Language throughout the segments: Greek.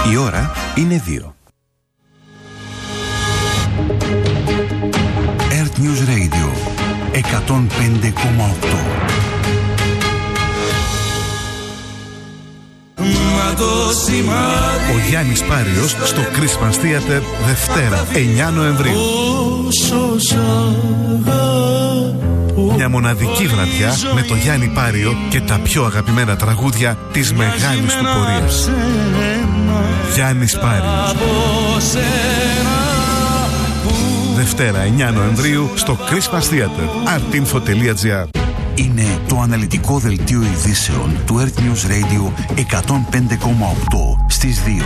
Η ώρα είναι 2. Earth News Radio 105,8. Ο Γιάννης Πάριος στο Christmas Theater Δευτέρα 9 Νοεμβρίου. Μια μοναδική βραδιά με το Γιάννη Πάριο και τα πιο αγαπημένα τραγούδια της μεγάλης του πορείας. Γιάννης Πάριος. Δευτέρα 9 Νοεμβρίου στο Christmas Theater. artinfo.gr. Είναι το αναλυτικό δελτίο ειδήσεων του Earth News Radio 105,8 στις 2.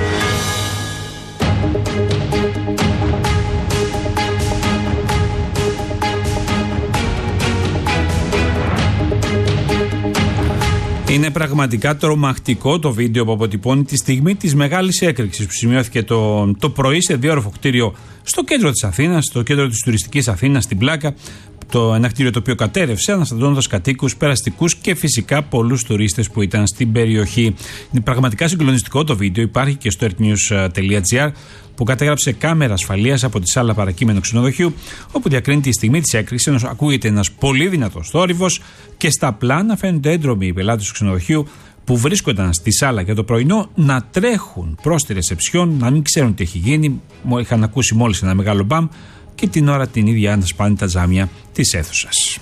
Είναι πραγματικά τρομακτικό το βίντεο που αποτυπώνει τη στιγμή της μεγάλης έκρηξης που σημειώθηκε το πρωί σε διόροφο κτίριο στο κέντρο της Αθήνας, στο κέντρο της τουριστικής Αθήνας, στην Πλάκα. Ένα κτίριο το οποίο κατέρευσε, αναστατώνοντας κατοίκους, περαστικούς και φυσικά πολλούς τουρίστες που ήταν στην περιοχή. Είναι πραγματικά συγκλονιστικό το βίντεο, υπάρχει και στο earthnews.gr, που κατέγραψε κάμερα ασφαλείας από τη σάλα παρακείμενου ξενοδοχείου, όπου διακρίνει τη στιγμή της έκρηξης, ενώ ακούγεται ένας πολύ δυνατός θόρυβος και στα πλάνα φαίνονται έντρομοι οι πελάτες του ξενοδοχείου που βρίσκονταν στη σάλα για το πρωινό να τρέχουν προς τη ρεσεψιόν, να μην ξέρουν τι έχει γίνει. Είχαν ακούσει μόλις ένα μεγάλο μπαμ και την ώρα την ίδια να σπάνε τα τζάμια της αίθουσας.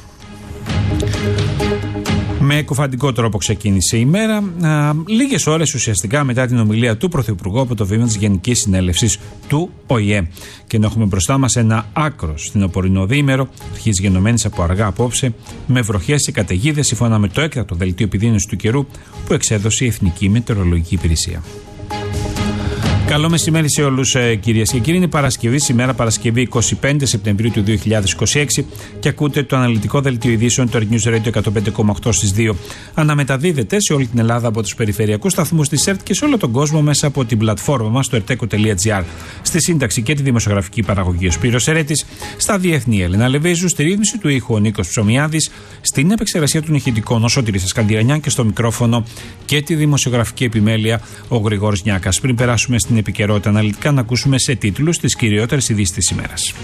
Με κουφαντικό τρόπο ξεκίνησε η μέρα, λίγες ώρες ουσιαστικά μετά την ομιλία του Πρωθυπουργού από το βήμα της Γενικής Συνέλευσης του ΟΗΕ. Και ενώ έχουμε μπροστά μας ένα άκρο φθινοπορεινό διήμερο, αρχίζει γενομένης από αργά απόψε, με βροχές και καταιγίδες, σύμφωνα με το έκτακτο δελτίο επιδείνωσης του καιρού που εξέδωσε η Εθνική Μετεωρολογική Υπηρεσία. Καλό μεσημέρι σε όλους, κυρίες και κύριοι. Είναι Παρασκευή, σήμερα Παρασκευή 25 Σεπτεμβρίου του 2026 και ακούτε το αναλυτικό δελτίο ειδήσεων του Earth News Radio 105,8 στις 2. Αναμεταδίδεται σε όλη την Ελλάδα από τους περιφερειακούς σταθμούς της ΕΡΤ και σε όλο τον κόσμο μέσα από την πλατφόρμα μας στο erteco.gr. Στη σύνταξη και τη δημοσιογραφική παραγωγή ο Σπύρος Ερέτης, στα διεθνή Έλενα Λεβίζου, στη ρύθμιση του ήχου ο Νίκος Ψωμιάδης, στην επεξεργασία των ηχητικών ο Σωτήρης Ασκανδιανιάν και στο μικρόφωνο και τη δημοσιογραφική επιμέλεια ο Γρηγόρης Νιάκας. Πριν περάσουμε στην επικαιρότητα αναλυτικά, να ακούσουμε σε τίτλους τις κυριότερες ειδήσεις της ημέρας.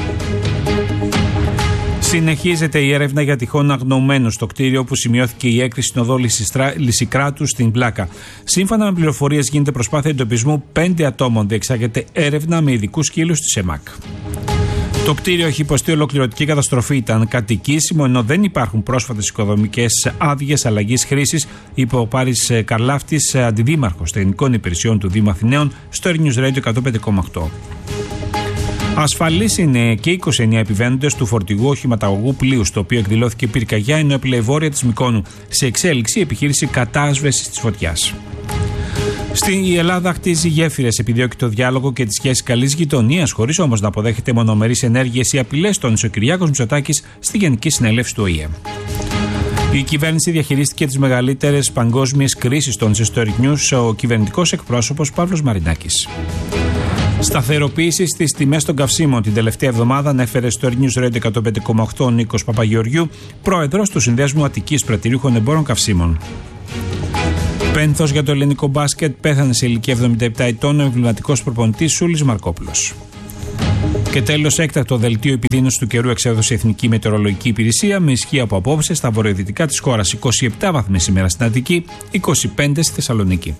Συνεχίζεται η έρευνα για τυχόν αγνοωμένους στο κτίριο που σημειώθηκε η έκρηξη στην οδό Λυσικράτου στην Πλάκα. Σύμφωνα με πληροφορίες, γίνεται προσπάθεια εντοπισμού 5 ατόμων. Διεξάγεται έρευνα με ειδικούς σκύλους της ΕΜΑΚ. Το κτίριο έχει υποστεί ολοκληρωτική καταστροφή. Ήταν κατοικήσιμο, ενώ δεν υπάρχουν πρόσφατες οικοδομικές άδειες αλλαγής χρήσης, είπε ο Πάρης Καρλάφτης, αντιδήμαρχος τεχνικών υπηρεσιών του Δήμου Αθηναίων, στο Earth News Radio 105,8. Ασφαλείς είναι και 29 επιβαίνοντες του φορτηγού οχηματαγωγού πλοίου, στο οποίο εκδηλώθηκε πυρκαγιά, ενώ έπλεε βόρεια της Μυκόνου. Σε εξέλιξη η επιχείρηση κατάσβεσης της φωτιάς. Στην Ελλάδα χτίζει γέφυρες, επιδιώκει το διάλογο και τη σχέση καλής γειτονίας, χωρίς όμως να αποδέχεται μονομερείς ενέργειες ή απειλές, τόνισε ο Κυριάκος Μητσοτάκης στη Γενική Συνέλευση του ΟΗΕ. Η κυβέρνηση διαχειρίστηκε τις μεγαλύτερες παγκόσμιες κρίσεις, τόνισε στο Earth News ο κυβερνητικός εκπρόσωπος Παύλος Μαρινάκης. Σταθεροποίηση στις τιμές των καυσίμων την τελευταία εβδομάδα ανέφερε στο Earth News Radio 105,8 ο Νίκος Παπαγεωργιού, πρόεδρος του Συνδέσμου Αττικής Πρατηρίουχων Εμπόρων Καυσίμων. Πένθος για το ελληνικό μπάσκετ, πέθανε σε ηλικία 77 ετών ο εμβληματικός προπονητής Σούλης Μαρκόπουλος. Και τέλος, έκτακτο δελτίο επιδείνωσης του καιρού εξέδωσε η Εθνική Μετεωρολογική Υπηρεσία με ισχύ από απόψε στα βορειοδυτικά της χώρας. 27 βαθμές σήμερα στην Αττική, 25 στη Θεσσαλονίκη.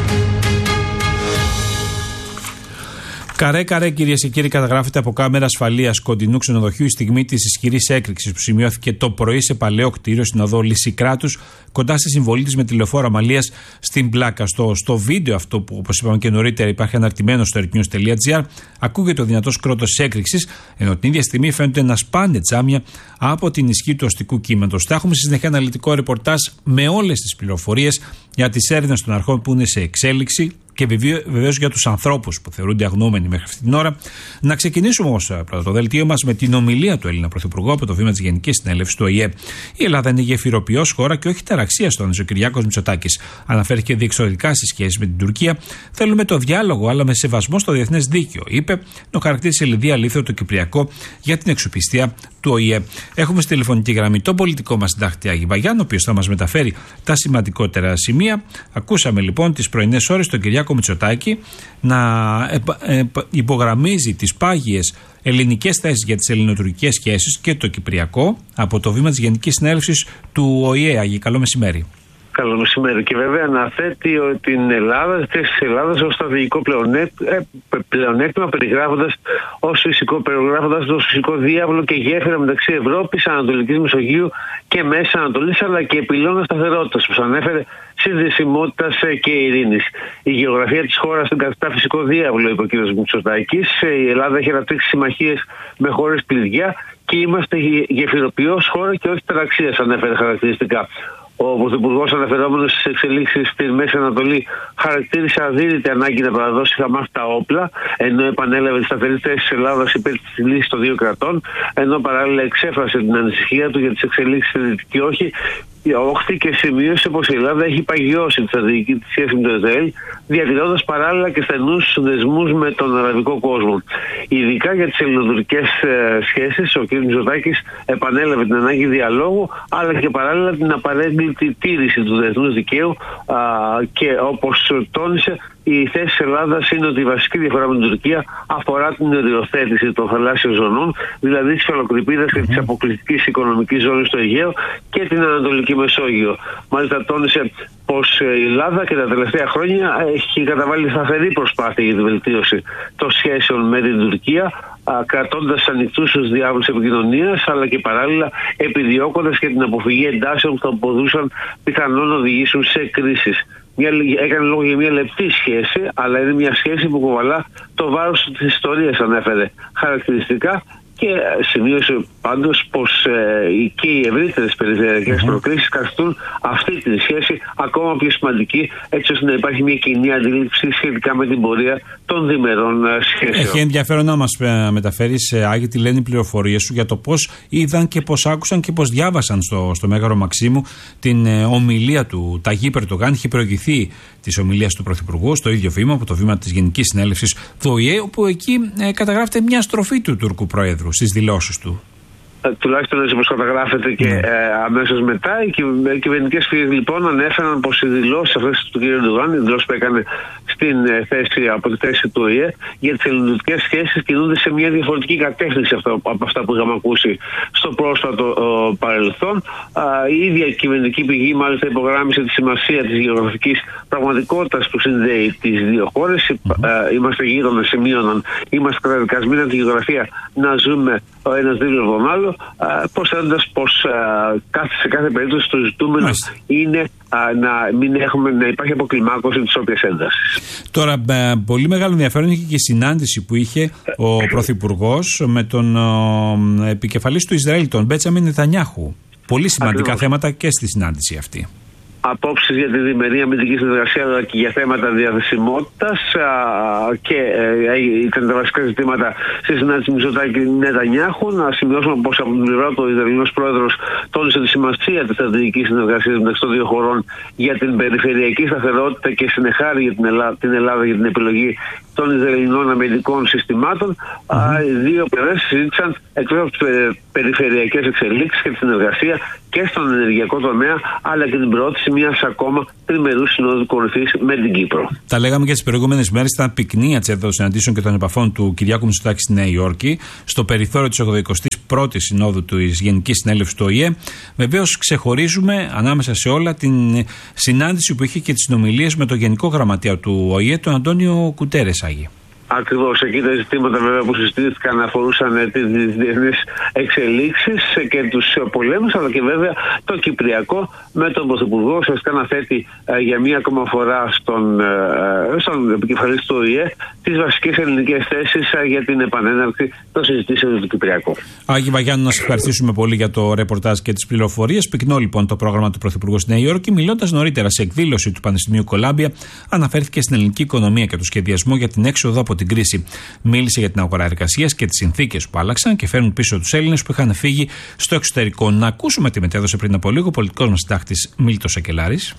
Καρέ, κυρίες και κύριοι, καταγράφεται από κάμερα ασφαλείας κοντινού ξενοδοχείου η στιγμή της ισχυρής έκρηξης που σημειώθηκε το πρωί σε παλαιό κτίριο στην οδό Λυσικράτους, κοντά στη συμβολή της με τηλεφόρα Αμαλίας στην Πλάκα. Στο βίντεο αυτό, που όπως είπαμε και νωρίτερα υπάρχει αναρτημένο στο earthnews.gr, ακούγεται ο δυνατός κρότος της έκρηξης, ενώ την ίδια στιγμή φαίνεται να σπάνε τζάμια από την ισχύ του αστικού κύματος. Θα έχουμε στη συνέχεια αναλυτικό ρεπορτάζ με όλες τις πληροφορίες για τις έρευνες των αρχών που είναι σε εξέλιξη και βεβαίως για τους ανθρώπους που θεωρούνται αγνοούμενοι μέχρι αυτή την ώρα. Να ξεκινήσουμε όμως πρώτα το δελτίο μας με την ομιλία του Έλληνα Πρωθυπουργού από το βήμα της Γενικής Συνέλευσης του ΟΗΕ. Η Ελλάδα είναι γεφυροποιός χώρα και όχι ταραξίας, τόνισε ο Κυριάκος Μητσοτάκης. Αναφέρθηκε διεξοδικά στις σχέσεις με την Τουρκία. Θέλουμε το διάλογο, αλλά με σεβασμό στο διεθνές δίκαιο, είπε, ενώ χαρακτήρισε λιδία αλήθειο το Κυπριακό για την εξοπιστία του ΟΗΕ. Έχουμε στη τηλεφωνική γραμμή τον πολιτικό μας συντάκτη Άγη Βαγιάν, ο οποίος θα μας μεταφέρει τα σημαντικότερα σημεία. Ακούσαμε λοιπόν τις πρωινές ώρες τον Κυριάκο Κυριάκο Μητσοτάκη να υπογραμμίζει τις πάγιες ελληνικές θέσεις για τις ελληνοτουρκικές σχέσεις και το κυπριακό από το βήμα της Γενικής Συνέλευσης του ΟΗΕ. Άγιοι, καλό μεσημέρι. Καλό μεσημέρι. Και βέβαια αναθέτει την Ελλάδα, τη θέση της Ελλάδας ως στρατηγικό πλεονέκτημα, περιγράφοντας το φυσικό διάβλο και γέφυρα μεταξύ Ευρώπης, Ανατολικής Μεσογείου και Μέσης Ανατολής, αλλά και πυλώνα σταθερότητας, που ανέφερε συνδεσιμότητας και ειρήνης. Η γεωγραφία της χώρας την καθιστά φυσικό διάβλο, είπε ο κ. Μητσοτάκης. Η Ελλάδα έχει αναπτύξει συμμαχίες με χώρες κλειδιά και είμαστε γεφυροποιός χώρα και όχι τεραξίας, ανέφερε χαρακτηριστικά. Ο Πρωθυπουργός, αναφερόμενος στις εξελίξεις στη Μέση Ανατολή, χαρακτήρισε αδύρυτη ανάγκη να παραδώσει η Χαμάς τα όπλα, ενώ επανέλαβε τη σταθερή θέση της Ελλάδας υπέρ της λύσης των δύο κρατών, ενώ παράλληλα εξέφρασε την ανησυχία του για τις εξελίξεις στη Δυτική Όχθη και σημείωσε πως η Ελλάδα έχει παγιώσει τη στρατηγική της σχέση με το Ισραήλ, διατηρώντας παράλληλα και στενούς δεσμούς με τον αραβικό κόσμο. Ειδικά για τις ελληνοτουρκικές σχέσεις, ο κ. Μητσοτάκης επανέλαβε την ανάγκη διαλόγου, αλλά και παράλληλα την απαρέγκλητη τήρηση του διεθνούς δικαίου και, όπως τόνισε, η θέση της Ελλάδας είναι ότι η βασική διαφορά με την Τουρκία αφορά την οριοθέτηση των θαλάσσιων ζωνών, δηλαδή της Φαλοκρηπίδας και της αποκλειστικής οικονομικής ζώνης στο Αιγαίο και την Ανατολική Μεσόγειο. Μάλιστα τόνισε πως η Ελλάδα και τα τελευταία χρόνια έχει καταβάλει σταθερή προσπάθεια για τη βελτίωση των σχέσεων με την Τουρκία, κρατώντας ανοιχτούς τους διάβλους επικοινωνίας, αλλά και παράλληλα επιδιώκοντας και την αποφυγή εντάσεων που θα μπορούσαν πιθανόν να οδηγήσουν σε κρίσεις. Έκανε λόγο για μια λεπτή σχέση, αλλά είναι μια σχέση που κουβαλά το βάρος της ιστορίας, ανέφερε χαρακτηριστικά, και σημείωσε πάντως πως και οι ευρύτερες περιφερειακές προκλήσεις καθιστούν αυτή τη σχέση ακόμα πιο σημαντική, έτσι ώστε να υπάρχει μια κοινή αντίληψη σχετικά με την πορεία των διμερών σχέσεων. Έχει ενδιαφέρον να μας μεταφέρεις, Άγη, τι λένε οι πληροφορίες σου για το πώς είδαν και πώς άκουσαν και πώς διάβασαν στο Μέγαρο Μαξίμου την ομιλία του Ταγί Ερντογάν. Είχε προηγηθεί της ομιλίας του Πρωθυπουργού στο ίδιο βήμα, από το βήμα της Γενικής Συνέλευσης του ΟΗΕ, όπου εκεί καταγράφεται μια στροφή του Τούρκου Προέδρου στις δηλώσεις του. Τουλάχιστον έτσι όπως καταγράφεται και αμέσως μετά, οι κυβερνητικές φυγές λοιπόν ανέφεραν πως οι δηλώσεις αυτές του κ. Ερντογάν, οι δηλώσεις που έκανε από τη θέση του ΟΗΕ για τις ελληνοτουρκικές σχέσεις, κινούνται σε μια διαφορετική κατεύθυνση από αυτά που είχαμε ακούσει στο πρόσφατο παρελθόν. Η ίδια κυβερνητική πηγή μάλιστα υπογράμμισε τη σημασία της γεωγραφικής πραγματικότητας που συνδέει τις δύο χώρες. Είμαστε γείτονες, σημείωναν, είμαστε καταδικασμένοι από τη γεωγραφία να ζούμε ο ένας δίπλα από τον άλλο, προσθέτοντας πως σε κάθε περίπτωση το ζητούμενο είναι να υπάρχει αποκλιμάκωση της όποιας έντασης. Τώρα, πολύ μεγάλο ενδιαφέρον είχε και η συνάντηση που είχε ο Πρωθυπουργός με τον επικεφαλής του Ισραήλ, τον Μπέντσαμιν Νετανιάχου. Πολύ σημαντικά θέματα και στη συνάντηση αυτή. Απόψεις για τη διμερή αμυντική συνεργασία, αλλά και για θέματα διαθεσιμότητας, και ήταν τα βασικά ζητήματα στη συνάντηση Μητσοτάκη Νετανιάχου. Να σημειώσουμε πως από την πλευρά του ο Ισραηλινός πρόεδρος τόνισε τη σημασία της στρατηγικής συνεργασίας μεταξύ των δύο χωρών για την περιφερειακή σταθερότητα και συνεχάρη για την Ελλάδα για την επιλογή των Ισραηλινών αμυντικών συστημάτων. Οι δύο πλευρές συζήτησαν εκτός από τις περιφερειακές εξελίξεις και τη συνεργασία και στον ενεργειακό τομέα, αλλά και την προώθηση μιας ακόμα τριμερούς συνόδου κορυφής με την Κύπρο. Τα λέγαμε και τις προηγούμενες μέρες, ήταν πυκνή των συναντήσεων και των επαφών του Κυριάκου Μητσοτάκη στη Νέα Υόρκη, στο περιθώριο της 81ης Συνόδου της Γενικής Συνέλευσης του ΟΗΕ. Βεβαίως, ξεχωρίζουμε ανάμεσα σε όλα την συνάντηση που είχε και τις συνομιλίες με τον Γενικό Γραμματέα του ΟΗΕ, τον Αντώνιο Κουτέρες, Άγη. Ακριβώς, εκεί τα ζητήματα βέβαια που συζητήθηκαν αφορούσαν τις διεθνείς εξελίξεις και τους πολέμους, αλλά και βέβαια το Κυπριακό, με τον Πρωθυπουργό ουσιαστικά να θέτει για μία ακόμα φορά στον επικεφαλής του ΟΗΕ τις βασικές ελληνικές θέσεις για την επανέναρξη των συζητήσεων του Κυπριακού. Άγη Βαγιάννου, να σας ευχαριστήσουμε πολύ για το ρεπορτάζ και τις πληροφορίες. Πυκνό λοιπόν το πρόγραμμα του Πρωθυπουργού στη Νέα Υόρκη. Μιλώντας νωρίτερα σε εκδήλωση του Πανεπιστημίου Κολάμπια, αναφέρθηκε στην ελληνική οικονομία και το σχεδιασμό για την έξοδο από την κρίση. Μίλησε για την αγορά εργασίας και τις συνθήκες που άλλαξαν και φέρνουν πίσω τους Έλληνες που είχαν φύγει στο εξωτερικό. Να ακούσουμε τι μετέδωσε πριν από λίγο ο πολιτικός μας συντάκτης Μίλτος Σακελάρης.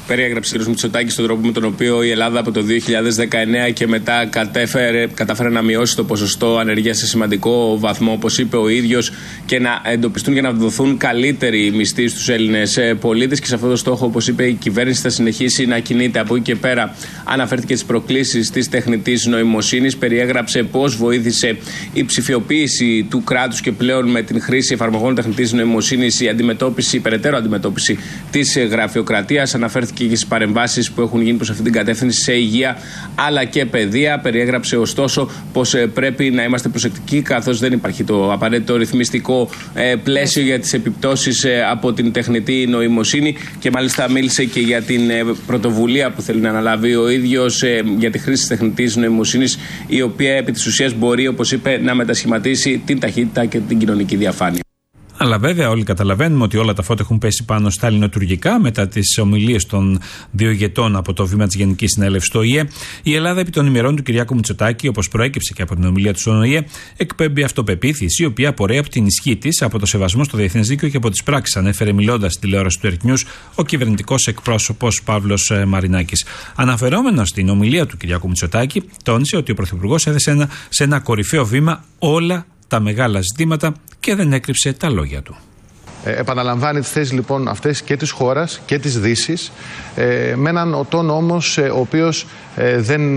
Περιέγραψε ο κ. Μητσοτάκης τον τρόπο με τον οποίο η Ελλάδα από το 2019 και μετά κατάφερε να μειώσει το ποσοστό ανεργίας σε σημαντικό βαθμό, όπως είπε ο ίδιος, και να εντοπιστούν και να δοθούν καλύτεροι μισθοί στους Έλληνες πολίτες. Και σε αυτό το στόχο, όπως είπε, η κυβέρνηση θα συνεχίσει να κινείται. Από εκεί και πέρα, αναφέρθηκε τις προκλήσεις της τεχνητής νοημοσύνης. Περιέγραψε πώς βοήθησε η ψηφιοποίηση του κράτους και πλέον με την χρήση εφαρμογών τεχνητής νοημοσύνης η περαιτέρω αντιμετώπιση της γραφειοκρατίας. Αναφέρθηκε και στις παρεμβάσεις που έχουν γίνει προς αυτή την κατεύθυνση σε υγεία αλλά και παιδεία. Περιέγραψε ωστόσο πως πρέπει να είμαστε προσεκτικοί, καθώς δεν υπάρχει το απαραίτητο ρυθμιστικό πλαίσιο για τις επιπτώσεις από την τεχνητή νοημοσύνη, και μάλιστα μίλησε και για την πρωτοβουλία που θέλει να αναλάβει ο ίδιος για τη χρήση της τεχνητής νοημοσύνης, η οποία επί της ουσίας μπορεί, όπως είπε, να μετασχηματίσει την ταχύτητα και την κοινωνική διαφάνεια. Αλλά βέβαια όλοι καταλαβαίνουμε ότι όλα τα φώτα έχουν πέσει πάνω στα ελληνοτουρκικά μετά τις ομιλίες των δύο ηγετών από το βήμα της Γενικής Συνέλευσης στο ΟΗΕ. Η Ελλάδα, επί των ημερών του Κυριάκου Μητσοτάκη, όπως προέκυψε και από την ομιλία του στον ΟΗΕ, εκπέμπει αυτοπεποίθηση, η οποία απορρέει από την ισχύ της, από το σεβασμό στο διεθνές δίκαιο και από τις πράξεις, ανέφερε μιλώντας στη τηλεόραση του Earth News ο κυβερνητικός εκπρόσωπος Παύλος Μαρινάκης. Αναφερόμενος στην ομιλία του Κυριάκου Μητσοτάκη, τόνισε ότι ο Πρωθυπουργός έθεσε σε ένα κορυφαίο βήμα όλα τα μεγάλα ζητήματα και δεν έκρυψε τα λόγια του. Επαναλαμβάνει τις θέσεις λοιπόν αυτές και της χώρας και της Δύσης, με έναν τόνο όμως ο οποίος δεν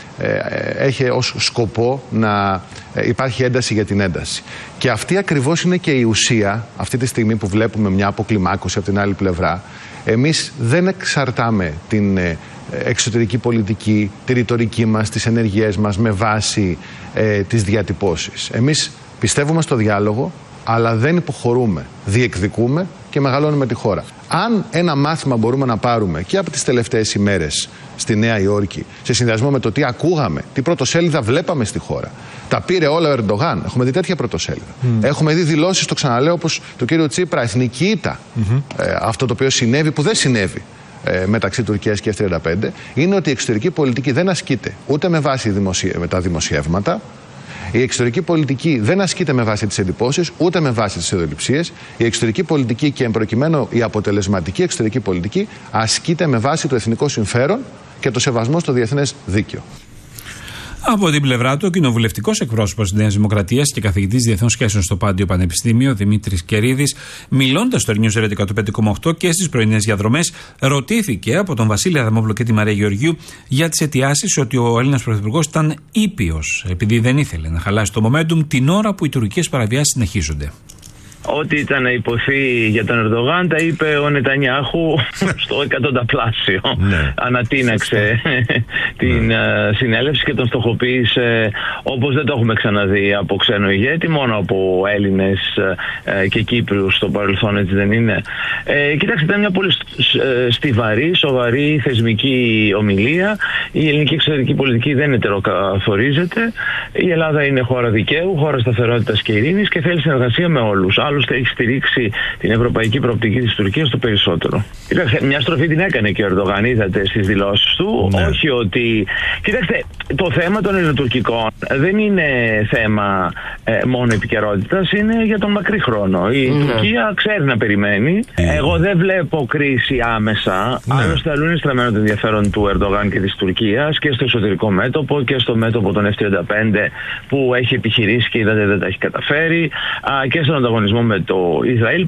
έχει ως σκοπό να υπάρχει ένταση για την ένταση. Και αυτή ακριβώς είναι και η ουσία αυτή τη στιγμή που βλέπουμε μια αποκλιμάκωση από την άλλη πλευρά. Εμείς δεν εξαρτάμε την εξωτερική πολιτική, τη ρητορική μας, τις ενεργειές μας με βάση τις διατυπώσεις. Εμείς πιστεύουμε στο διάλογο, αλλά δεν υποχωρούμε, διεκδικούμε και μεγαλώνουμε τη χώρα. Αν ένα μάθημα μπορούμε να πάρουμε και από τις τελευταίες ημέρες στη Νέα Υόρκη, σε συνδυασμό με το τι ακούγαμε, τι πρωτοσέλιδα βλέπαμε στη χώρα, τα πήρε όλα ο Ερντογάν. Έχουμε δει τέτοια πρωτοσέλιδα. Έχουμε δει δηλώσεις, το ξαναλέω, όπως του κύριου Τσίπρα, εθνική ήττα. Αυτό το οποίο συνέβη, που δεν συνέβη μεταξύ Τουρκίας και F-35, είναι ότι η εξωτερική πολιτική δεν ασκείται ούτε με βάση τα δημοσιεύματα. Η εξωτερική πολιτική δεν ασκείται με βάση τις εντυπώσεις, ούτε με βάση τις ιδεολειψίες. Η εξωτερική πολιτική, και εμπροκειμένου η αποτελεσματική εξωτερική πολιτική, ασκείται με βάση το εθνικό συμφέρον και το σεβασμό στο διεθνές δίκαιο. Από την πλευρά του, ο κοινοβουλευτικός εκπρόσωπος της Νέας Δημοκρατίας και καθηγητής διεθνών σχέσεων στο Πάντιο Πανεπιστήμιο, Δημήτρης Κερίδης, μιλώντας στο News Radio 105,8 και στις πρωινές διαδρομές, ρωτήθηκε από τον Βασίλη Αδαμόπουλο και τη Μαρία Γεωργίου για τις αιτιάσεις ότι ο Έλληνας Πρωθυπουργός ήταν ήπιος, επειδή δεν ήθελε να χαλάσει το momentum την ώρα που οι τουρκικές παραβιάσεις συνεχίζονται. Ό,τι ήταν να υποθεί για τον Ερντογάν τα είπε ο Νετανιάχου στο 100πλάσιο. Ανατείναξε την συνέλευση και τον στοχοποίησε όπως δεν το έχουμε ξαναδεί από ξένο ηγέτη, μόνο από Έλληνες και Κύπριους στο παρελθόν, έτσι δεν είναι? Κοιτάξτε, ήταν μια πολύ στιβαρή, σοβαρή θεσμική ομιλία. Η ελληνική εξωτερική πολιτική δεν ετεροκαθορίζεται. Η Ελλάδα είναι χώρα δικαίου, χώρα σταθερότητας και ειρήνης και θέλει συνεργασία με όλους. Άλλωστε έχει στηρίξει την ευρωπαϊκή προοπτική της Τουρκίας το περισσότερο. Κοιτάξτε, μια στροφή την έκανε και ο Ερντογάν, είδατε στις δηλώσεις του. Ναι. Όχι ότι... Κοιτάξτε, το θέμα των ελληνοτουρκικών δεν είναι θέμα μόνο επικαιρότητας, είναι για τον μακρύ χρόνο. Η Τουρκία ξέρει να περιμένει. Εγώ δεν βλέπω κρίση άμεσα. Άλλωστε, αλλού είναι στραμμένο το ενδιαφέρον του Ερντογάν και της Τουρκίας και στο εσωτερικό μέτωπο και στο μέτωπο των F-35 που έχει επιχειρήσει και είδατε δεν τα έχει καταφέρει, και στον ανταγωνισμό με το Ισραήλ.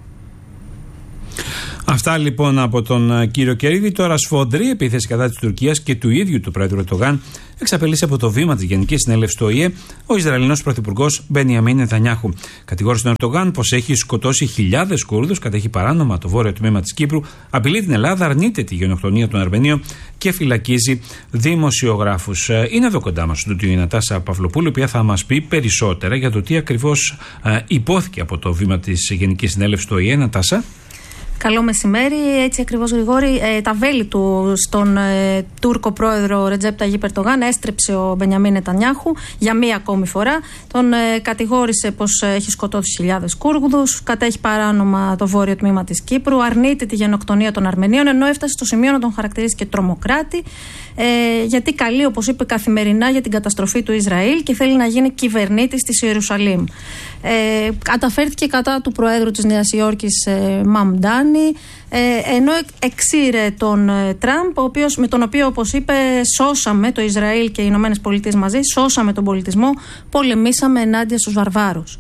Αυτά λοιπόν από τον κύριο Κερίδη. Τώρα, σφοδρή επίθεση κατά της Τουρκίας και του ίδιου του πρόεδρου Ερντογάν εξαπελύσει από το βήμα της Γενικής Συνέλευσης του ΟΗΕ ο Ισραηλινός πρωθυπουργός Μπενιαμίν Νετανιάχου. Κατηγόρησε τον Ερντογάν πως έχει σκοτώσει χιλιάδες Κούρδους, κατέχει παράνομα το βόρειο τμήμα της Κύπρου, απειλεί την Ελλάδα, αρνείται τη γενοκτονία των Αρμενίων και φυλακίζει δημοσιογράφους. Είναι εδώ κοντά μας η Νατάσα Παυλοπούλου, η οποία θα μας πει περισσότερα για το τι ακριβώς υπόθηκε από το βήμα της Γενικής Συνέλευσης του ΟΗΕ. Νατάσα. Καλό μεσημέρι. Έτσι ακριβώς, Γρηγόρη, τα βέλη του στον Τούρκο πρόεδρο Ρετζέπ Ταγίπ Ερντογάν έστρεψε ο Μπενιαμίν Νετανιάχου για μία ακόμη φορά. Τον κατηγόρησε πως έχει σκοτώσει χιλιάδες Κούρδους, κατέχει παράνομα το βόρειο τμήμα της Κύπρου, αρνείται τη γενοκτονία των Αρμενίων, ενώ έφτασε στο σημείο να τον χαρακτηρίσει και τρομοκράτη, γιατί καλεί, όπως είπε, καθημερινά για την καταστροφή του Ισραήλ και θέλει να γίνει κυβερνήτης της Ιερουσαλήμ. Καταφέρθηκε κατά του Προέδρου της Νέας Υόρκης Μαμντάν, κάνει, ενώ εξήρε τον Τραμπ, με τον οποίο, όπως είπε, σώσαμε το Ισραήλ και οι Ηνωμένες Πολιτείες μαζί, σώσαμε τον πολιτισμό, πολεμήσαμε ενάντια στους βαρβάρους.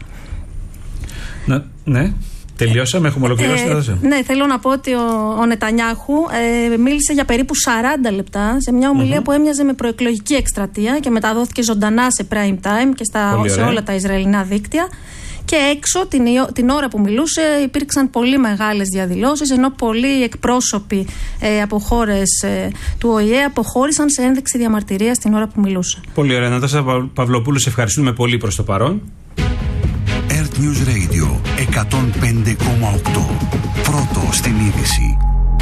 Ναι. Τελειώσαμε, έχουμε ολοκληρώσει. Ναι, θέλω να πω ότι ο Νετανιάχου μίλησε για περίπου 40 λεπτά σε μια ομιλία που έμοιαζε με προεκλογική εκστρατεία και μεταδόθηκε ζωντανά σε prime time και σε όλα τα Ισραηλινά δίκτυα. Και έξω την ώρα που μιλούσε υπήρξαν πολύ μεγάλες διαδηλώσεις, ενώ πολλοί εκπρόσωποι από χώρες του ΟΗΕ αποχώρησαν σε ένδειξη διαμαρτυρίας την ώρα που μιλούσε. Πολύ ωραία. Νατάσα Παυλοπούλου, σε ευχαριστούμε πολύ προς το παρόν. Earth News Radio 105,8. Πρώτο στην είδηση.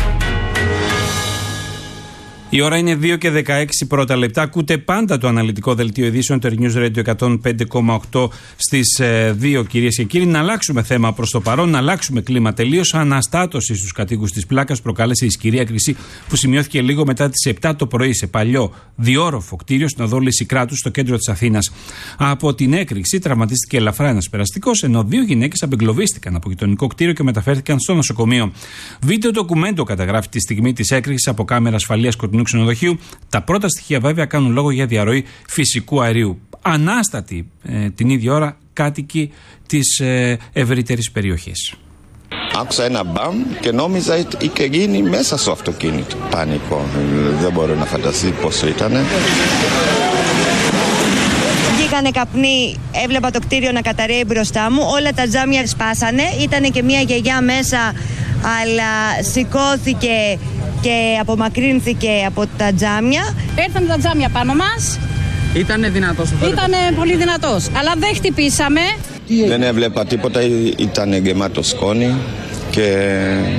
Η ώρα είναι 2 και 16 πρώτα λεπτά. Ακούτε πάντα το αναλυτικό δελτίο ειδήσεων του Earth News Radio 105,8 στις 2, κυρίες και κύριοι. Να αλλάξουμε θέμα προς το παρόν, να αλλάξουμε κλίμα τελείως. Αναστάτωση στους κατοίκους της Πλάκας προκάλεσε ισχυρή έκρηξη που σημειώθηκε λίγο μετά τις 7 το πρωί σε παλιό διόροφο κτίριο στην οδό Λυσικράτου στο κέντρο της Αθήνας. Από την έκρηξη τραυματίστηκε ελαφρά ένας περαστικός, ενώ 2 γυναίκες απεγκλωβίστηκαν από γειτονικό κτίριο και μεταφέρθηκαν στο νοσοκομείο. Βίντεο ντοκουμέντο καταγράφει τη στιγμή της έκρηξης από κάμερα ασφαλείας κοντινού ξενοδοχείου. Τα πρώτα στοιχεία βέβαια κάνουν λόγο για διαρροή φυσικού αερίου. Ανάστατοι την ίδια ώρα κάτοικοι της ευρύτερης περιοχής. Άκουσα ένα μπαμ και νόμιζα είχε γίνει μέσα στο αυτοκίνητο. Πανικό. Δεν μπορώ να φανταστεί πόσο ήτανε. Βγήκανε καπνοί, έβλεπα το κτίριο να καταρρέει μπροστά μου, όλα τα τζάμια σπάσανε, ήτανε και μια γιαγιά μέσα, αλλά σηκώθηκε και απομακρύνθηκε από τα τζάμια. Έρθαν τα τζάμια πάνω μας. Ήτανε δυνατός. Ήτανε πολύ δυνατός, αλλά δεν χτυπήσαμε. Δεν έβλεπα τίποτα, ήταν γεμάτο σκόνη και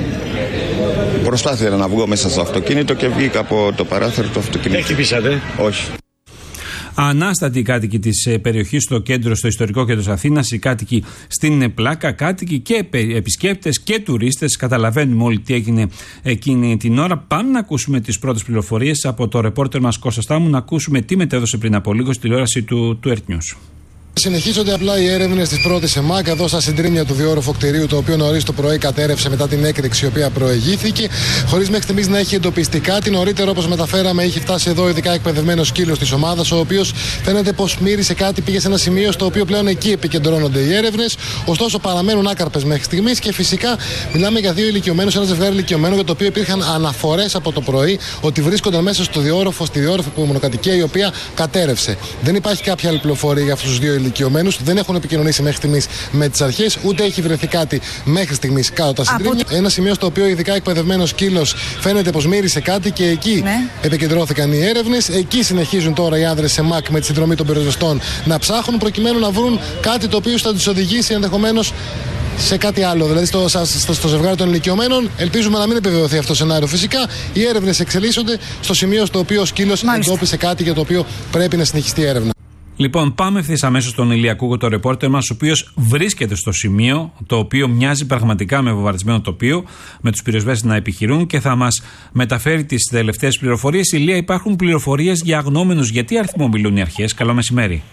προσπάθησα να βγω μέσα στο αυτοκίνητο και βγήκα από το παράθυρο του αυτοκίνητου. Δεν χτυπήσατε? Όχι. Ανάστατοι οι κάτοικοι της περιοχής στο κέντρο, στο ιστορικό κέντρο της Αθήνας, οι κάτοικοι στην Πλάκα, κάτοικοι και επισκέπτες και τουρίστες. Καταλαβαίνουμε όλοι τι έγινε εκείνη την ώρα. Πάμε να ακούσουμε τις πρώτες πληροφορίες από το ρεπόρτερ μας Κώστα Στάμου, να ακούσουμε τι μετέδωσε πριν από λίγο στη τηλεόραση του Earth News. Συνεχίζονται απλά οι έρευνες της πρώτης ΕΜΑΚ εδώ στα συντρίμμια του διόροφου κτηρίου, το οποίο νωρίς το πρωί κατέρευσε μετά την έκρηξη η οποία προηγήθηκε, χωρίς μέχρι στιγμής να έχει εντοπιστεί κάτι. Νωρίτερα, όπως μεταφέραμε, είχε φτάσει εδώ ειδικά εκπαιδευμένος σκύλος της ομάδας, ο οποίος φαίνεται πως μύρισε κάτι, πήγε σε ένα σημείο στο οποίο πλέον εκεί επικεντρώνονται οι έρευνες. Ωστόσο, παραμένουν άκαρπες μέχρι στιγμής και φυσικά μιλάμε για 2 ηλικιωμένους, ένα ζευγάρι ηλικιωμένων, για το οποίο υπήρχαν αναφορές από το πρωί ότι βρίσκονταν μέσα στο διόροφο, στη διόροφη μονοκατοικία η οποία κατέρευσε. Δεν υπάρχει κάποια άλλη πληροφορία για αυτούς τους 2 ηλικιωμένους, δεν έχουν επικοινωνήσει μέχρι στιγμής με τις αρχές, ούτε έχει βρεθεί κάτι μέχρι στιγμής κάτω τα συντρίμμια. Ένα σημείο στο οποίο ειδικά εκπαιδευμένος σκύλος φαίνεται πως μύρισε κάτι και εκεί επικεντρώθηκαν οι έρευνες. Εκεί συνεχίζουν τώρα οι άνδρες σε ΜΑΚ με τη συνδρομή των πυροσβεστών να ψάχνουν προκειμένου να βρουν κάτι το οποίο θα τους οδηγήσει ενδεχομένως σε κάτι άλλο, δηλαδή στο ζευγάρι των ηλικιωμένων. Ελπίζουμε να μην επιβεβαιωθεί αυτό το σενάριο. Φυσικά, οι έρευνες εξελίσσονται στο σημείο στο οποίο ο σκύλος εντόπισε κάτι για το οποίο πρέπει να συνεχιστεί η έρευνα. Λοιπόν, πάμε ευθύς αμέσως στον Ηλία Κούγο, το ρεπόρτερ μας, ο οποίος βρίσκεται στο σημείο, το οποίο μοιάζει πραγματικά με βομβαρδισμένο τοπίο, με τους πυροσβέστες να επιχειρούν και θα μας μεταφέρει τις τελευταίες πληροφορίες. Ηλία, υπάρχουν πληροφορίες για αγνώμενους. Γιατί αριθμό μιλούν οι αρχές? Καλό μεσημέρι.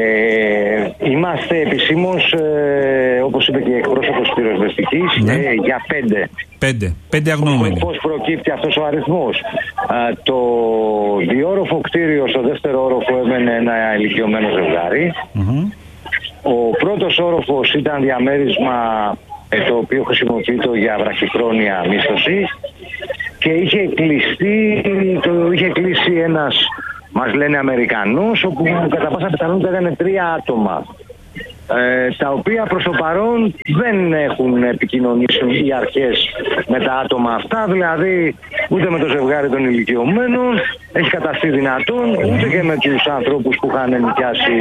Είμαστε επισήμως, όπως είπε και η εκπρόσωπος πυροσβεστικής, για 5. 5 αγνοούμενοι. Πώς προκύπτει αυτός ο αριθμός? Το διόροφο κτίριο στο δεύτερο όροφο έμενε ένα ηλικιωμένο ζευγάρι. Ο πρώτος όροφος ήταν διαμέρισμα το οποίο χρησιμοποιείται για βραχυχρόνια μίσθωση και είχε κλείσει ένας, μας λένε, Αμερικανός, όπου κατά πάσα πιθανότητα ήταν 3 άτομα, τα οποία προς το παρόν δεν έχουν επικοινωνήσει οι αρχές με τα άτομα αυτά, δηλαδή ούτε με το ζευγάρι των ηλικιωμένων έχει καταστεί δυνατόν, ούτε και με τους ανθρώπους που είχαν νοικιάσει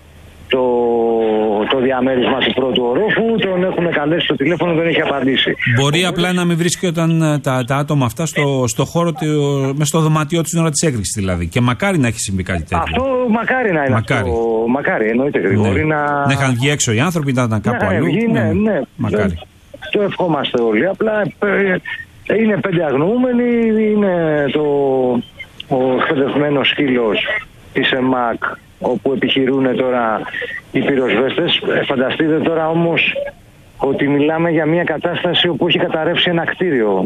το διαμέρισμα του πρώτου ορόφου. Τον έχουν καλέσει στο τηλέφωνο, δεν έχει απαντήσει. Μπορεί απλά να μην βρίσκονταν τα άτομα αυτά στο χώρο, μες στο δωμάτιό του την ώρα της έκρηξης δηλαδή. Και μακάρι να έχει συμβεί κάτι τέτοιο. Αυτό μακάρι να είναι. Μακάρι, εννοείται, Γρηγόρη. Να είχαν βγει έξω οι άνθρωποι, ήταν κάπου αλλού. Ναι. Μακάρι. Το ευχόμαστε όλοι. Απλά είναι 5 αγνοούμενοι, είναι ο εκπαιδευμένος σκύλος της ΕΜΑΚ, όπου επιχειρούν τώρα οι πυροσβέστες. Φανταστείτε τώρα όμως ότι μιλάμε για μια κατάσταση όπου έχει καταρρεύσει ένα κτίριο.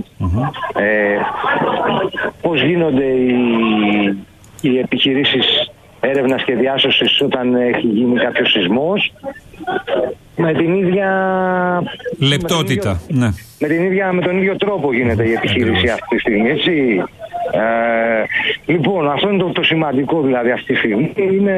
Πώς γίνονται οι επιχειρήσεις έρευνας και διάσωσης όταν έχει γίνει κάποιος σεισμός? Με την ίδια λεπτότητα, με τον ίδιο τρόπο γίνεται η επιχείρηση αυτή τη στιγμή, έτσι. Λοιπόν, αυτό είναι το σημαντικό δηλαδή αυτή τη στιγμή, είναι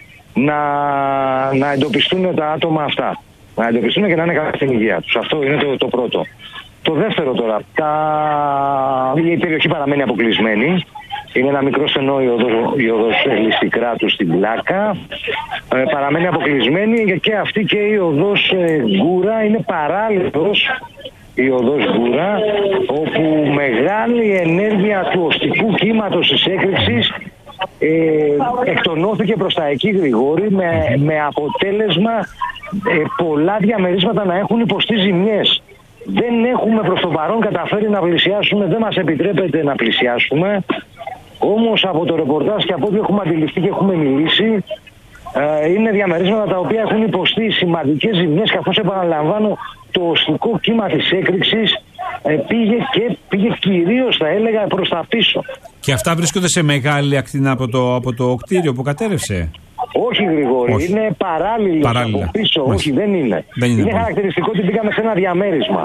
να εντοπιστούν τα άτομα αυτά. Να εντοπιστούν και να είναι καλά στην υγεία τους. Αυτό είναι το πρώτο. Το δεύτερο τώρα, η περιοχή παραμένει αποκλεισμένη. Είναι ένα μικρό στενό η οδός Λυσικράτου στην Πλάκα. Παραμένει αποκλεισμένη και αυτή και η οδός Γκούρα είναι παράλληλος. Η οδός Γκούρα, όπου μεγάλη ενέργεια του οστικού κύματος της έκρηξης εκτονώθηκε προς τα εκεί, Γρηγόρη, με αποτέλεσμα πολλά διαμερίσματα να έχουν υποστεί ζημιές. Δεν έχουμε προς το παρόν καταφέρει να πλησιάσουμε, δεν μας επιτρέπεται να πλησιάσουμε. Όμως από το ρεπορτάζ και από ό,τι έχουμε αντιληφθεί και έχουμε μιλήσει, είναι διαμερίσματα τα οποία έχουν υποστεί σημαντικές ζημιές, καθώς επαναλαμβάνω το οστικό κύμα της έκρηξης πήγε κυρίως, θα έλεγα, προς τα πίσω. Και αυτά βρίσκονται σε μεγάλη ακτινά από το κτίριο που κατέρευσε? Όχι, Γρηγόρη, όχι. Είναι παράλληλο από πίσω. Όχι, δεν είναι. Είναι χαρακτηριστικό ότι πήγαμε σε ένα διαμέρισμα.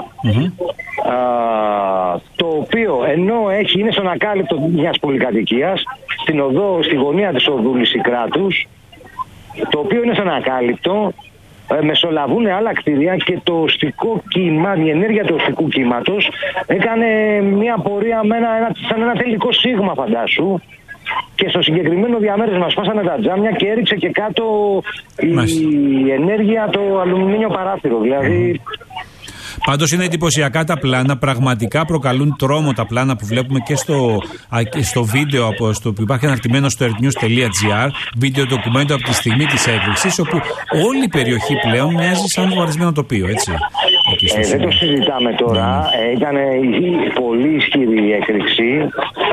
Το οποίο ενώ είναι στον ακάλυπτο μιας πολυκατοικίας, στη γωνία της οδού Λυσικράτους, το οποίο είναι στον ακάλυπτο, μεσολαβούν άλλα κτίρια και το οστικό κύμα, η ενέργεια του οστικού κύματος έκανε μια πορεία σαν ένα τελικό σίγμα, φαντάσου. Και στο συγκεκριμένο διαμέρισμα σπάσανε τα τζάμια και έριξε και κάτω η ενέργεια το αλουμινίο παράθυρο. Δηλαδή. Πάντως είναι εντυπωσιακά τα πλάνα, πραγματικά προκαλούν τρόμο τα πλάνα που βλέπουμε και στο βίντεο που υπάρχει αναρτημένο στο earthnews.gr, βίντεο ντοκουμέντο από τη στιγμή της έκρηξης, όπου όλη η περιοχή πλέον μοιάζει σαν βουαρισμένο τοπίο, έτσι. Δεν το συζητάμε τώρα, ήταν πολύ ισχυρή η έκρηξη.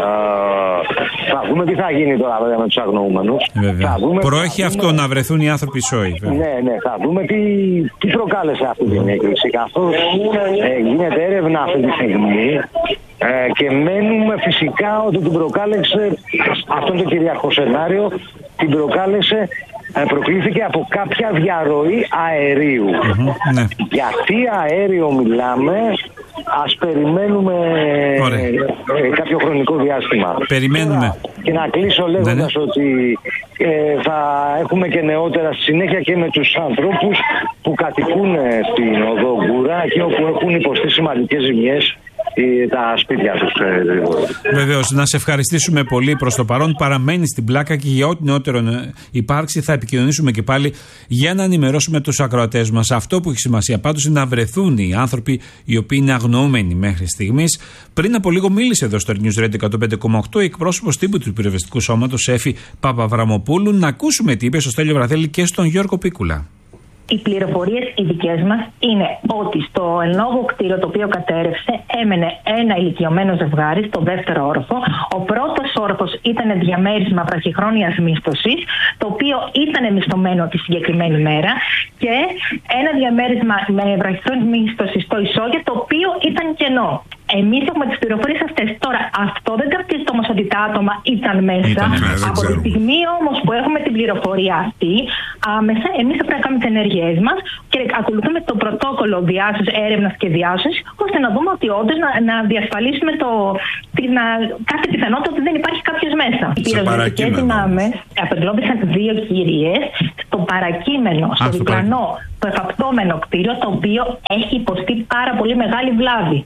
Θα δούμε τι θα γίνει τώρα βέβαια με τους αγνοούμενους. Προέχει αυτό να βρεθούν οι άνθρωποι σόοι. Ναι, θα δούμε τι προκάλεσε αυτή την έκρηξη. Καθώς γίνεται έρευνα αυτή τη στιγμή και μένουμε φυσικά ότι την προκάλεσε, αυτό είναι το κυριαρχό σενάριο, την προκλήθηκε από κάποια διαρροή αερίου. Γιατί αέριο μιλάμε, ας περιμένουμε κάποιο χρονικό διάστημα. Περιμένουμε. Και να κλείσω λέγοντας ότι θα έχουμε και νεότερα στη συνέχεια και με τους ανθρώπους που κατοικούν στην οδό Γκούρα και όπου έχουν υποστεί σημαντικές ζημιές τα σπίτια τους. Βεβαίως, να σε ευχαριστήσουμε πολύ. Προς το παρόν παραμένει στην Πλάκα και για ό,τι νεότερο υπάρξει θα επικοινωνήσουμε και πάλι για να ενημερώσουμε τους ακροατές μας. Αυτό που έχει σημασία πάντως είναι να βρεθούν οι άνθρωποι οι οποίοι είναι αγνοούμενοι μέχρι στιγμής. Πριν από λίγο μίλησε εδώ στο News Radio 105,8 η εκπρόσωπος τύπου του Πυροσβεστικού Σώματος Έφη Παπαβραμοπούλου. Να ακούσουμε τι είπε στο Στέλιο Βραθέλη και στον Γιώργο Πίκουλα. Οι πληροφορίες οι δικές μας είναι ότι στο εν λόγω κτίριο το οποίο κατέρευσε έμενε ένα ηλικιωμένο ζευγάρι στο δεύτερο όροφο. Ο πρώτος όροφος ήταν διαμέρισμα βραχυχρόνιας μίσθωσης, το οποίο ήταν μισθωμένο τη συγκεκριμένη μέρα, και ένα διαμέρισμα με βραχυχρόνιας μίσθωσης στο ισόγειο, το οποίο ήταν κενό. Εμείς έχουμε τις πληροφορίες αυτές. Τώρα, αυτό δεν καπτίζεται όμως ότι τα άτομα ήταν μέσα. Από τη στιγμή όμως που έχουμε την πληροφορία αυτή, άμεσα εμείς θα πρέπει να κάνουμε τις ενέργειές μας και ακολουθούμε το πρωτόκολλο έρευνας και διάσωσης, ώστε να δούμε ότι όντως να διασφαλίσουμε κάθε πιθανότητα ότι δεν υπάρχει κάποιος μέσα. Οι πυροσβεστικές δυνάμεις απεγκλώβησαν 2 κυρίες στο παρακείμενο, στο διπλανό, το εφαπτώμενο κτίριο, το οποίο έχει υποστεί πάρα πολύ μεγάλη βλάβη.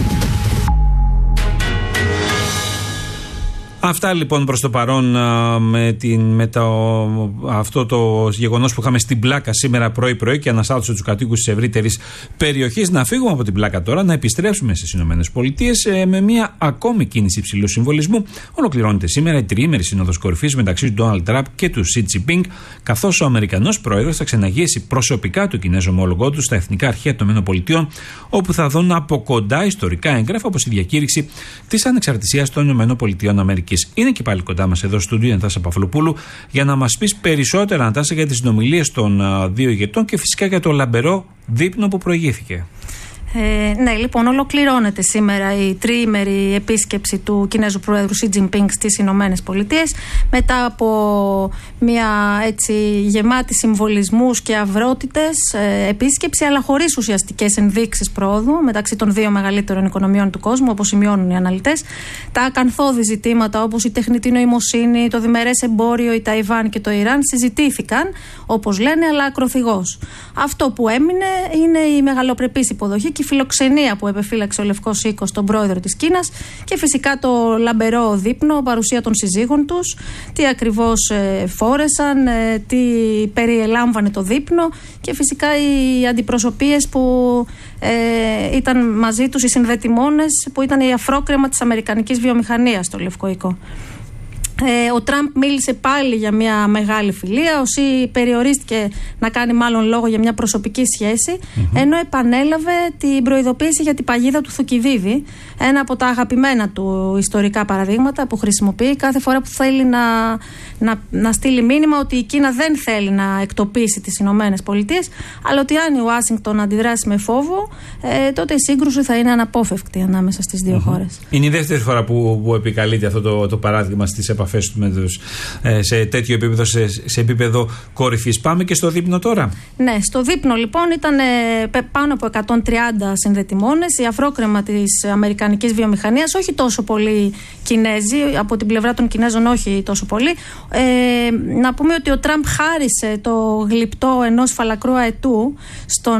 Αυτά λοιπόν προς το παρόν με αυτό το γεγονός που είχαμε στην Πλάκα σήμερα πρωί-πρωί και αναστάτωσε τους κατοίκους της ευρύτερης περιοχής. Να φύγουμε από την Πλάκα τώρα, να επιστρέψουμε στις ΗΠΑ με μια ακόμη κίνηση υψηλού συμβολισμού. Ολοκληρώνεται σήμερα η τριήμερη σύνοδος κορυφής μεταξύ του Ντόναλντ Τραμπ και του Σι Τζινπίνγκ, καθώς ο Αμερικανός πρόεδρος θα ξεναγήσει προσωπικά του Κινέζο ομόλογό του στα εθνικά αρχεία των ΗΠΑ, όπου θα δουν από κοντά ιστορικά έγγραφα όπως η διακήρυξη της ανεξαρτησίας των ΗΠΑ. Αμερικής. Είναι και πάλι κοντά μας εδώ στο στούντιο η Νατάσα Παυλοπούλου για να μας πεις περισσότερα, Νατάσα, για τις συνομιλίες των δύο ηγετών και φυσικά για το λαμπερό δείπνο που προηγήθηκε. Ναι, λοιπόν, ολοκληρώνεται σήμερα η τριήμερη επίσκεψη του Κινέζου Προέδρου Σι Τζινπίνγκ στις Ηνωμένες Πολιτείες, μετά από μια έτσι γεμάτη συμβολισμούς και αυρότητες επίσκεψη, αλλά χωρίς ουσιαστικές ενδείξεις πρόοδου μεταξύ των δύο μεγαλύτερων οικονομιών του κόσμου, όπως σημειώνουν οι αναλυτές. Τα ακανθώδη ζητήματα όπως η τεχνητή νοημοσύνη, το διμερές εμπόριο, η Ταϊβάν και το Ιράν συζητήθηκαν, όπως λένε, αλλά ακροθυγώς. Αυτό που έμεινε είναι η μεγαλοπρεπής υποδοχή και η φιλοξενία που επεφύλαξε ο Λευκός Οίκος τον πρόεδρο της Κίνας και φυσικά το λαμπερό δείπνο, παρουσία των συζύγων τους, τι ακριβώς φόρεσαν, τι περιελάμβανε το δείπνο και φυσικά οι αντιπροσωπείες που ήταν μαζί τους, οι συνδετημόνες που ήταν η αφρόκρεμα της αμερικανικής βιομηχανίας στο Λευκό Οίκο. Ο Τραμπ μίλησε πάλι για μια μεγάλη φιλία, ο Σι περιορίστηκε να κάνει μάλλον λόγο για μια προσωπική σχέση, ενώ επανέλαβε την προειδοποίηση για την παγίδα του Θουκυδίδη, ένα από τα αγαπημένα του ιστορικά παραδείγματα που χρησιμοποιεί κάθε φορά που θέλει να στείλει μήνυμα ότι η Κίνα δεν θέλει να εκτοπίσει τις Ηνωμένες Πολιτείες, αλλά ότι αν η Ουάσιγκτον αντιδράσει με φόβο, τότε η σύγκρουση θα είναι αναπόφευκτη ανάμεσα στις δύο χώρες. Είναι η δεύτερη φορά που επικαλείται αυτό το παράδειγμα στις επαφές του με τους, σε τέτοιο επίπεδο, σε επίπεδο κορυφής. Πάμε και στο δείπνο τώρα. Ναι, στο δείπνο λοιπόν ήταν πάνω από 130 συνδετημόνες, η αφρόκρεμα της αμερικανικής βιομηχανίας, όχι τόσο πολύ Κινέζοι, από την πλευρά των Κινέζων όχι τόσο πολύ. Να πούμε ότι ο Τραμπ χάρισε το γλυπτό ενός φαλακρού αετού στον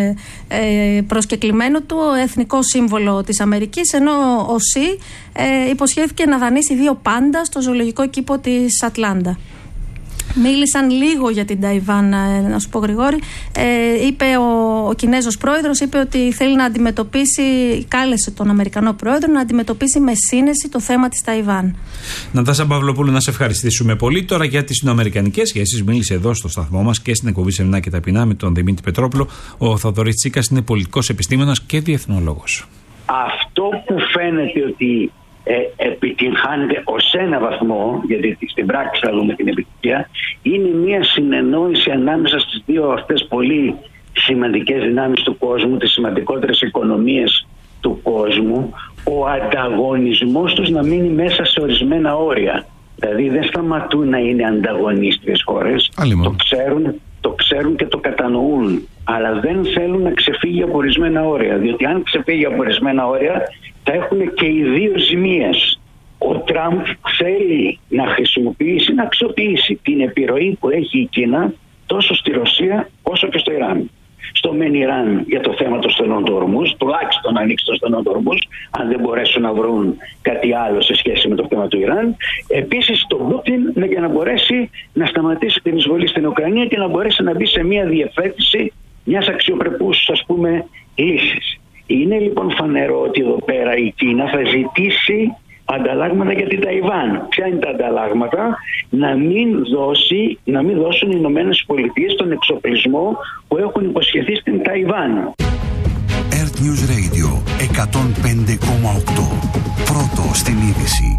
προσκεκλημένο του, εθνικό σύμβολο της Αμερικής, ενώ ο Σι υποσχέθηκε να δανείσει 2 πάντα στο ζωολογικό κήπο της Ατλάντα. Μίλησαν λίγο για την Ταϊβάν, να σου πω Γρηγόρη. Είπε ο Κινέζος πρόεδρος, είπε ότι θέλει να αντιμετωπίσει, κάλεσε τον Αμερικανό πρόεδρο να αντιμετωπίσει με σύνεση το θέμα της Ταϊβάν. Νατάσα Παυλοπούλου, να σε ευχαριστήσουμε πολύ. Τώρα για τις ινοαμερικανικές σχέσεις μίλησε εδώ στο σταθμό μας και στην εκπομπή Σεμνά και Ταπεινά με τον Δημήτρη Πετρόπουλο. Ο Θοδωρής Τσίκας είναι πολιτικός επιστήμονας και διεθνολόγος. Αυτό που φαίνεται ότι επιτυγχάνεται ως ένα βαθμό, γιατί στην πράξη θα δούμε την επιτυχία, είναι μια συνεννόηση ανάμεσα στις δύο αυτές πολύ σημαντικές δυνάμεις του κόσμου, τις σημαντικότερες οικονομίες του κόσμου, ο ανταγωνισμός τους να μείνει μέσα σε ορισμένα όρια. Δηλαδή δεν σταματούν να είναι ανταγωνίστριες χώρες, το ξέρουν και το κατανοούν, αλλά δεν θέλουν να ξεφύγει από ορισμένα όρια, διότι αν ξεφύγει από ορισμένα όρια θα έχουν και οι δύο ζημίες. Ο Τραμπ θέλει να χρησιμοποιήσει, να αξιοποιήσει την επιρροή που έχει η Κίνα τόσο στη Ρωσία όσο και στο Ιράν. Στο μεν Ιράν για το θέμα των στενών του Ορμούζ, τουλάχιστον να ανοίξει το στενό του Ορμούζ, αν δεν μπορέσουν να βρουν κάτι άλλο σε σχέση με το θέμα του Ιράν. Επίσης τον Πούτιν για να μπορέσει να σταματήσει την εισβολή στην Ουκρανία και να μπορέσει να μπει σε μια διευθέτηση μιας αξιοπρεπούς, ας πούμε, λύσης. Είναι λοιπόν φανερό ότι εδώ πέρα η Κίνα θα ζητήσει ανταλλάγματα για την Ταϊβάν. Ποια είναι τα ανταλλάγματα? Να μην δώσουν οι Ηνωμένες Πολιτείες τον εξοπλισμό που έχουν υποσχεθεί στην Ταϊβάν. Earth News Radio 105,8. Πρώτο στην είδηση.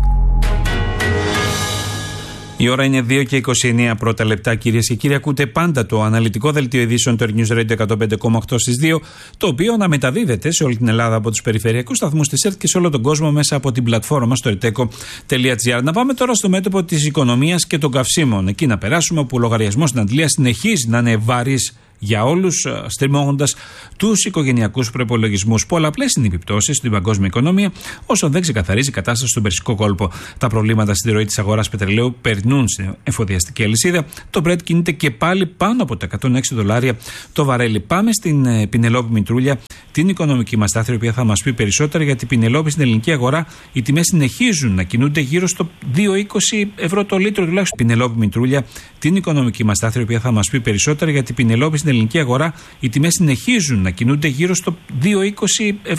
Η ώρα είναι 2 και 29 πρώτα λεπτά, κυρίες και κύριοι. Ακούτε πάντα το αναλυτικό δελτίο ειδήσεων του Earth News Radio 105,8 στις 2, το οποίο αναμεταδίδεται σε όλη την Ελλάδα από τους περιφερειακούς σταθμούς της ΕΡΤ και σε όλο τον κόσμο μέσα από την πλατφόρμα στο erteco.gr. Να πάμε τώρα στο μέτωπο της οικονομίας και των καυσίμων. Εκεί να περάσουμε, όπου ο λογαριασμός στην Αντλία συνεχίζει να είναι βαρύς για όλους, στριμώγοντας τους οικογενειακούς προϋπολογισμούς. Πολλαπλές είναι οι επιπτώσεις στην παγκόσμια οικονομία, όσο δεν ξεκαθαρίζει η κατάσταση στον Περσικό κόλπο. Τα προβλήματα στη ροή της αγοράς πετρελαίου περνούν στην εφοδιαστική αλυσίδα. Το Brent κινείται και πάλι πάνω από τα $106 το βαρέλι. Πάμε στην Πινελόπη Μητρούλια, την οικονομική μας στάθμη, η οποία θα μας πει περισσότερα, γιατί Πινελόπη στην ελληνική αγορά οι τιμές συνεχίζουν να κινούνται γύρω στο 2,20 ευρώ το λίτρο τουλάχιστον. Πινελόπη Μητρούλια, την οικονομική μας στάθμη, η οποία θα μας πει περισσότερα, γιατί Πινελόπη στην ελληνική αγορά οι τιμές συνεχίζουν να κινούνται γύρω στο 2,20 ευρώ.